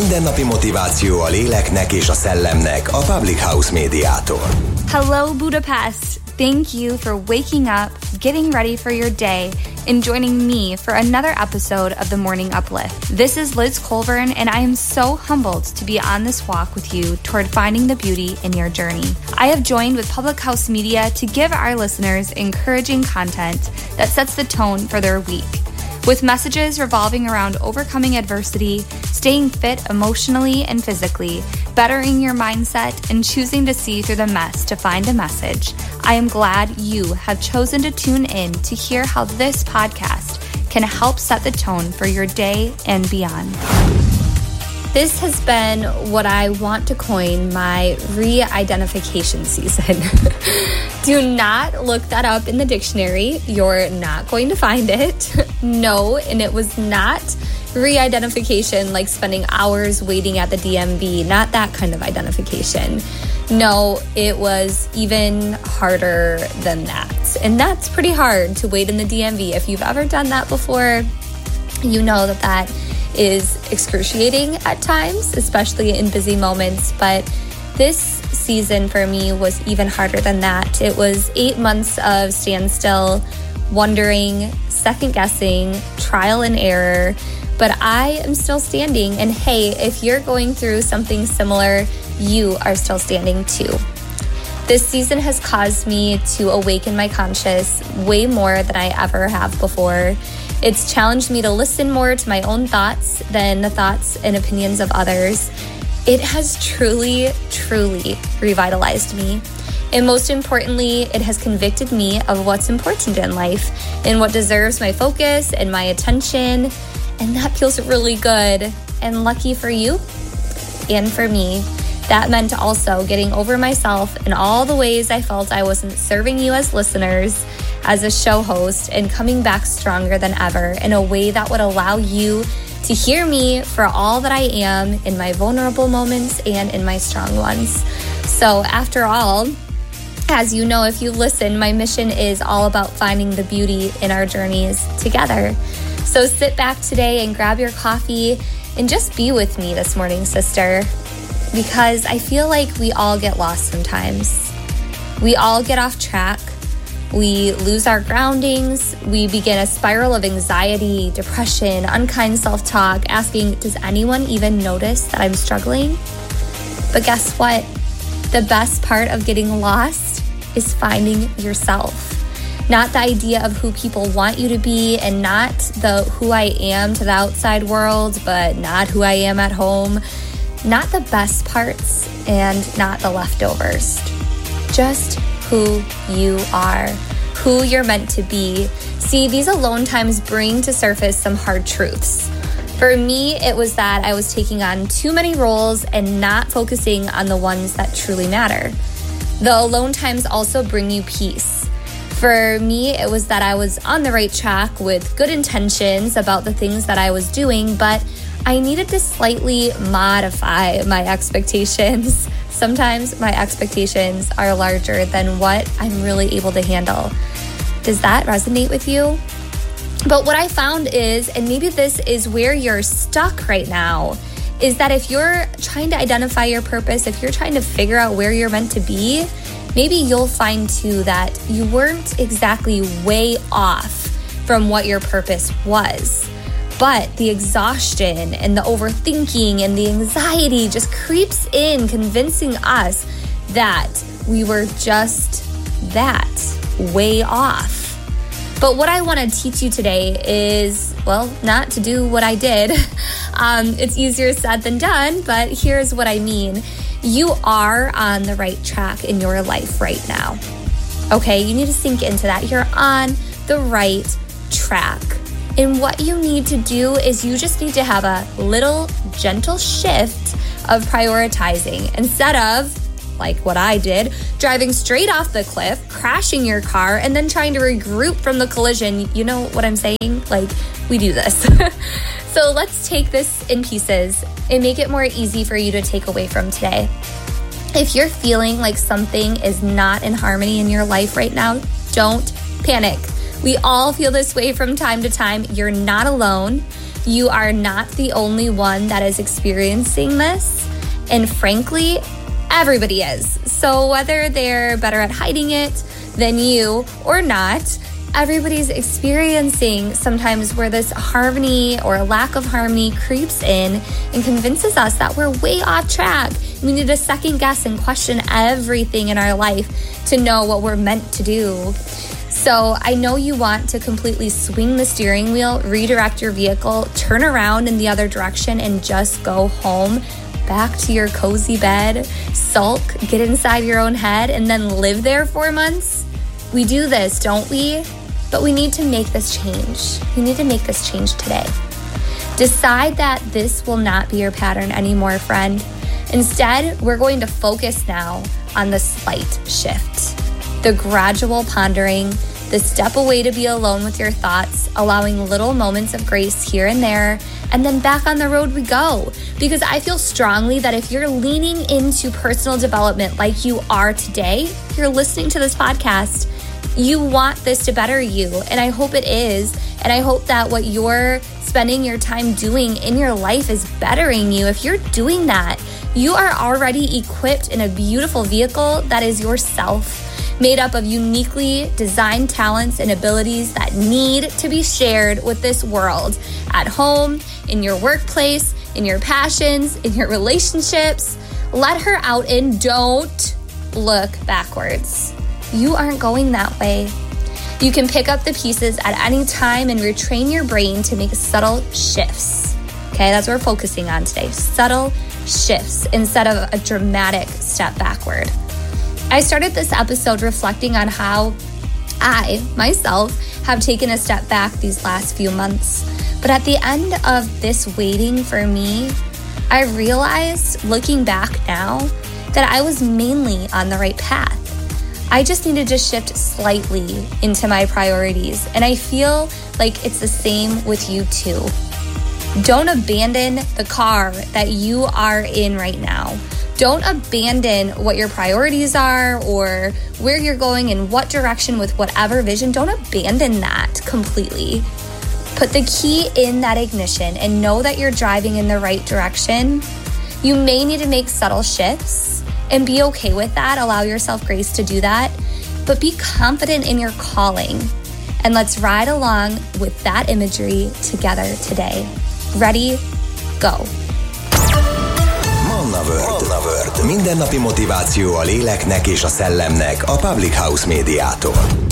Mindennapi motiváció a léleknek és a szellemnek a Public House Médiától. Hello, Budapest! Thank you for waking up, getting ready for your day, and joining me for another episode of the Morning Uplift. This is Liz Colburn, and I am so humbled to be on this walk with you toward finding the beauty in your journey. I have joined with Public House Media to give our listeners encouraging content that sets the tone for their week. With messages revolving around overcoming adversity, staying fit emotionally and physically, bettering your mindset, and choosing to see through the mess to find a message, I am glad you have chosen to tune in to hear how this podcast can help set the tone for your day and beyond. This has been what I want to coin my re-identification season. Do not look that up in the dictionary. You're not going to find it. No, and it was not re-identification like spending hours waiting at the DMV, not that kind of identification. No, it was even harder than that. And that's pretty hard to wait in the DMV. If you've ever done that before, you know that is excruciating at times, especially in busy moments. But this season for me was even harder than that. It was 8 months of standstill, wondering, second guessing, trial and error. But I am still standing. And hey, if you're going through something similar, you are still standing too. This season has caused me to awaken my conscious way more than I ever have before. It's challenged me to listen more to my own thoughts than the thoughts and opinions of others. It has truly, truly revitalized me. And most importantly, it has convicted me of what's important in life and what deserves my focus and my attention. And that feels really good. And lucky for you and for me, that meant also getting over myself and all the ways I felt I wasn't serving you as listeners, as a show host, and coming back stronger than ever in a way that would allow you to hear me for all that I am in my vulnerable moments and in my strong ones. So after all, as you know, if you listen, my mission is all about finding the beauty in our journeys together. So sit back today and grab your coffee and just be with me this morning, sister. Because I feel like we all get lost sometimes. We all get off track. We lose our groundings. We begin a spiral of anxiety, depression, unkind self-talk, asking, does anyone even notice that I'm struggling? But guess what? The best part of getting lost is finding yourself. Not the idea of who people want you to be, and not the who I am to the outside world, but not who I am at home. Not the best parts and not the leftovers. Just who you are, who you're meant to be. See, these alone times bring to surface some hard truths. For me, it was that I was taking on too many roles and not focusing on the ones that truly matter. The alone times also bring you peace. For me, it was that I was on the right track with good intentions about the things that I was doing, but I needed to slightly modify my expectations. Sometimes my expectations are larger than what I'm really able to handle. Does that resonate with you? But what I found is, and maybe this is where you're stuck right now, is that if you're trying to identify your purpose, if you're trying to figure out where you're meant to be, maybe you'll find too that you weren't exactly way off from what your purpose was. But the exhaustion and the overthinking and the anxiety just creeps in, convincing us that we were just that, way off. But what I want to teach you today is, well, not to do what I did. It's easier said than done, but here's what I mean. You are on the right track in your life right now. Okay, you need to sink into that. You're on the right track. And what you need to do is you just need to have a little gentle shift of prioritizing instead of, like what I did, driving straight off the cliff, crashing your car, and then trying to regroup from the collision. You know what I'm saying? Like, we do this. So let's take this in pieces and make it more easy for you to take away from today. If you're feeling like something is not in harmony in your life right now, don't panic. We all feel this way from time to time. You're not alone. You are not the only one that is experiencing this. And frankly, everybody is. So whether they're better at hiding it than you or not, everybody's experiencing sometimes where this harmony or a lack of harmony creeps in and convinces us that we're way off track. We need to second guess and question everything in our life to know what we're meant to do. So I know you want to completely swing the steering wheel, redirect your vehicle, turn around in the other direction, and just go home, back to your cozy bed, sulk, get inside your own head, and then live there for months. We do this, don't we? But we need to make this change. We need to make this change today. Decide that this will not be your pattern anymore, friend. Instead, we're going to focus now on the slight shift, the gradual pondering, the step away to be alone with your thoughts, allowing little moments of grace here and there, and then back on the road we go. Because I feel strongly that if you're leaning into personal development like you are today, if you're listening to this podcast, you want this to better you, and I hope it is. And I hope that what you're spending your time doing in your life is bettering you. If you're doing that, you are already equipped in a beautiful vehicle that is yourself, made up of uniquely designed talents and abilities that need to be shared with this world, at home, in your workplace, in your passions, in your relationships. Let her out and don't look backwards. You aren't going that way. You can pick up the pieces at any time and retrain your brain to make subtle shifts. Okay, that's what we're focusing on today. Subtle shifts instead of a dramatic step backward. I started this episode reflecting on how I, myself, have taken a step back these last few months. But at the end of this waiting for me, I realized, looking back now, that I was mainly on the right path. I just needed to shift slightly into my priorities, and I feel like it's the same with you too. Don't abandon the car that you are in right now. Don't abandon what your priorities are or where you're going in what direction with whatever vision. Don't abandon that completely. Put the key in that ignition and know that you're driving in the right direction. You may need to make subtle shifts and be okay with that. Allow yourself grace to do that, but be confident in your calling. And let's ride along with that imagery together today. Ready? Go. Manna World. Mindennapi motiváció a léleknek és a szellemnek a Public House Médiától.